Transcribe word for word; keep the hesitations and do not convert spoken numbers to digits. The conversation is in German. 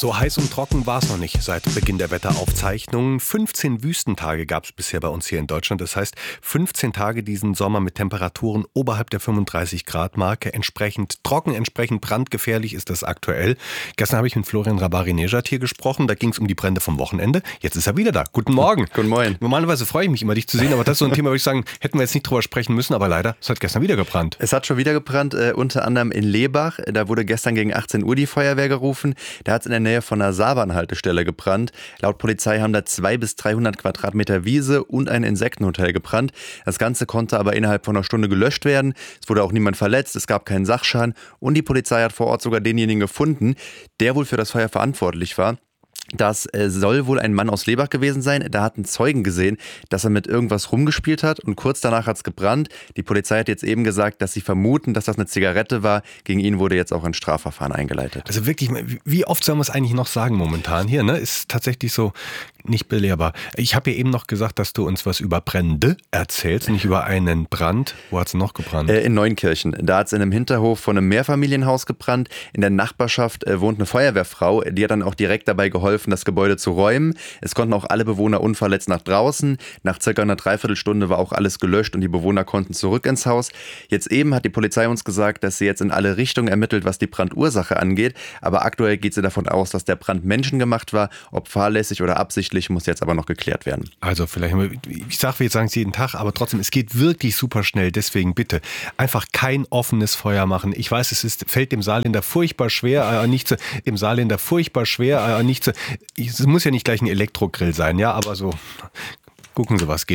So heiß und trocken war es noch nicht seit Beginn der Wetteraufzeichnungen. fünfzehn Wüstentage gab es bisher bei uns hier in Deutschland. Das heißt, fünfzehn Tage diesen Sommer mit Temperaturen oberhalb der fünfunddreißig Grad Marke. Entsprechend trocken, entsprechend brandgefährlich ist das aktuell. Gestern habe ich mit Florian Rabari-Nejad hier gesprochen. Da ging es um die Brände vom Wochenende. Jetzt ist er wieder da. Guten Morgen. Guten Morgen. Normalerweise freue ich mich immer, dich zu sehen. Aber das ist so ein Thema, würde ich sagen, hätten wir jetzt nicht drüber sprechen müssen. Aber leider, es hat gestern wieder gebrannt. Es hat schon wieder gebrannt, äh, unter anderem in Lebach. Da wurde gestern gegen achtzehn Uhr die Feuerwehr gerufen. Da hat es in der Nähe von einer Saarbahnhaltestelle gebrannt. Laut Polizei haben da zweihundert bis dreihundert Quadratmeter Wiese und ein Insektenhotel gebrannt. Das Ganze konnte aber innerhalb von einer Stunde gelöscht werden. Es wurde auch niemand verletzt, es gab keinen Sachschaden und die Polizei hat vor Ort sogar denjenigen gefunden, der wohl für das Feuer verantwortlich war. Das äh, soll wohl ein Mann aus Lebach gewesen sein. Da hat ein Zeugen gesehen, dass er mit irgendwas rumgespielt hat und kurz danach hat es gebrannt. Die Polizei hat jetzt eben gesagt, dass sie vermuten, dass das eine Zigarette war. Gegen ihn wurde jetzt auch ein Strafverfahren eingeleitet. Also wirklich, wie oft soll man es eigentlich noch sagen momentan hier, ne? Ist tatsächlich so nicht belehrbar. Ich habe ja eben noch gesagt, dass du uns was über Brände erzählst, nicht über einen Brand. Wo hat es noch gebrannt? Äh, in Neunkirchen. Da hat es in einem Hinterhof von einem Mehrfamilienhaus gebrannt. In der Nachbarschaft äh, wohnt eine Feuerwehrfrau. Die hat dann auch direkt dabei geholfen, das Gebäude zu räumen. Es konnten auch alle Bewohner unverletzt nach draußen. Nach circa einer Dreiviertelstunde war auch alles gelöscht und die Bewohner konnten zurück ins Haus. Jetzt eben hat die Polizei uns gesagt, dass sie jetzt in alle Richtungen ermittelt, was die Brandursache angeht. Aber aktuell geht sie davon aus, dass der Brand menschengemacht war. Ob fahrlässig oder absichtlich, muss jetzt aber noch geklärt werden. Also vielleicht, ich sage, wir sagen es jeden Tag, aber trotzdem, es geht wirklich super schnell. Deswegen bitte einfach kein offenes Feuer machen. Ich weiß, es ist, fällt dem Saarländer furchtbar schwer, äh, nicht zu, im Saarländer furchtbar schwer, äh, nicht zu, es muss ja nicht gleich ein Elektrogrill sein, ja, aber so, gucken Sie, was geht.